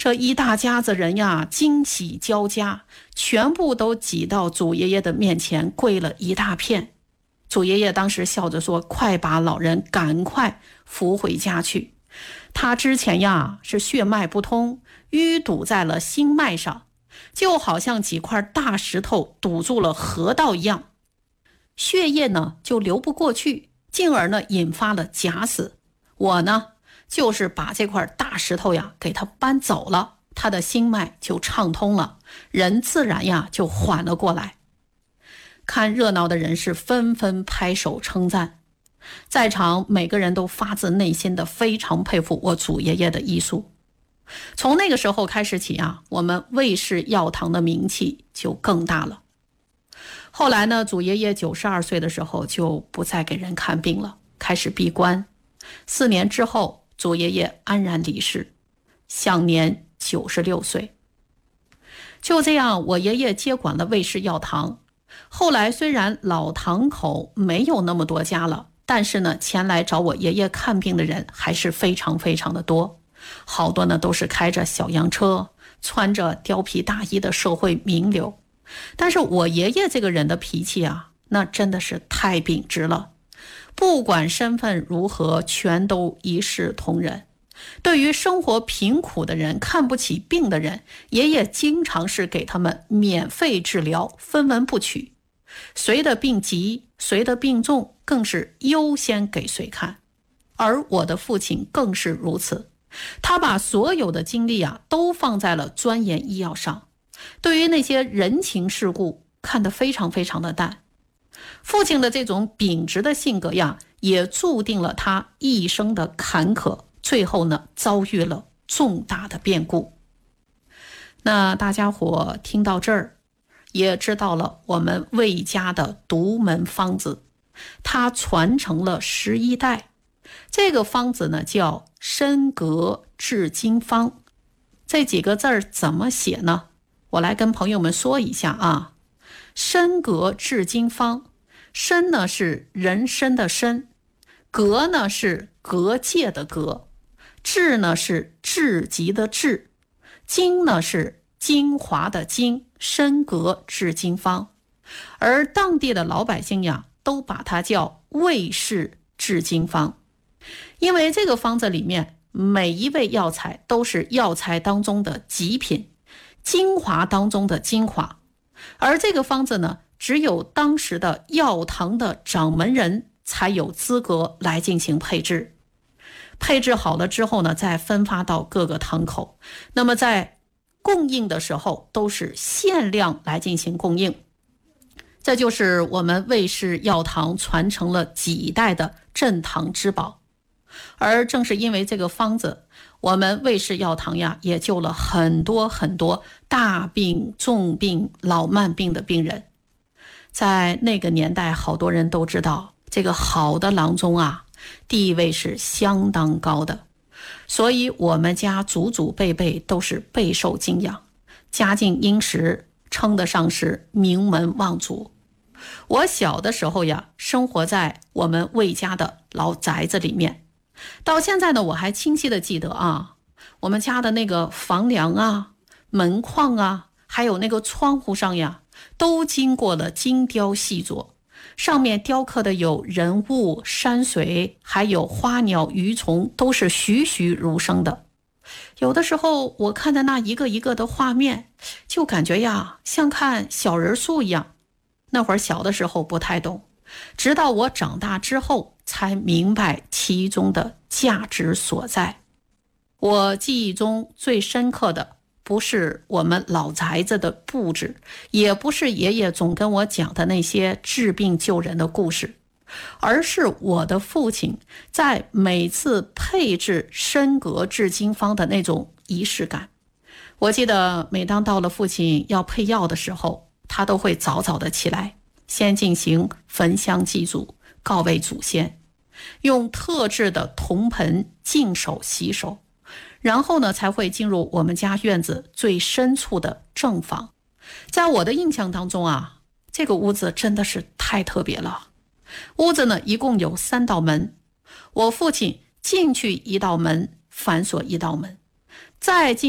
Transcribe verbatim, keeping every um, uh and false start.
这一大家子人呀，惊喜交加，全部都挤到祖爷爷的面前跪了一大片。祖爷爷当时笑着说：快把老人赶快扶回家去。他之前呀是血脉不通，淤堵在了心脉上，就好像几块大石头堵住了河道一样，血液呢就流不过去，进而呢引发了假死。我呢就是把这块大石头呀给他搬走了，他的心脉就畅通了，人自然呀就缓了过来。看热闹的人是纷纷拍手称赞，在场每个人都发自内心的非常佩服我祖爷爷的医术。从那个时候开始起啊，我们卫氏药堂的名气就更大了。后来呢，祖爷爷九十二岁的时候就不再给人看病了，开始闭关。四年之后，祖爷爷安然离世，享年九十六岁。就这样，我爷爷接管了卫氏药堂。后来虽然老堂口没有那么多家了，但是呢，前来找我爷爷看病的人还是非常非常的多。好多呢都是开着小洋车，穿着貂皮大衣的社会名流。但是我爷爷这个人的脾气啊，那真的是太秉直了，不管身份如何，全都一视同仁。对于生活贫苦的人，看不起病的人，爷爷经常是给他们免费治疗，分文不取。谁的病急，谁的病重，更是优先给谁看。而我的父亲更是如此，他把所有的精力啊都放在了钻研医药上，对于那些人情世故看得非常非常的淡。父亲的这种秉直的性格呀，也注定了他一生的坎坷，最后呢遭遇了重大的变故。那大家伙听到这儿，也知道了我们魏家的独门方子，它传承了十一代。这个方子呢叫参葛治金方。这几个字儿怎么写呢？我来跟朋友们说一下啊。参葛治金方，参呢是人参的参，葛呢是隔界的隔，治呢是治疾的治，精呢是精华的精，参葛治金方。而当地的老百姓呀，都把它叫魏氏治金方。因为这个方子里面每一味药材都是药材当中的极品，精华当中的精华。而这个方子呢，只有当时的药堂的掌门人才有资格来进行配制。配制好了之后呢，再分发到各个堂口。那么在供应的时候都是限量来进行供应。这就是我们魏氏药堂传承了几代的镇堂之宝。而正是因为这个方子，我们魏氏药堂呀也救了很多很多大病、重病、老慢病的病人。在那个年代，好多人都知道这个好的郎中啊，地位是相当高的，所以我们家祖祖辈辈都是备受敬仰，家境殷实，称得上是名门望族。我小的时候呀，生活在我们魏家的老宅子里面，到现在呢，我还清晰的记得啊，我们家的那个房梁啊、门框啊，还有那个窗户上呀，都经过了精雕细琢，上面雕刻的有人物、山水，还有花鸟鱼虫，都是栩栩如生的。有的时候我看着那一个一个的画面，就感觉呀，像看小人书一样。那会儿小的时候不太懂，直到我长大之后才明白其中的价值所在。我记忆中最深刻的不是我们老宅子的布置，也不是爷爷总跟我讲的那些治病救人的故事，而是我的父亲在每次配制参葛治金方的那种仪式感。我记得每当到了父亲要配药的时候，他都会早早的起来，先进行焚香祭祖，告慰祖先，用特制的铜盆净手洗手，然后呢才会进入我们家院子最深处的正房。在我的印象当中啊，这个屋子真的是太特别了。屋子呢一共有三道门，我父亲进去一道门，反锁一道门，再进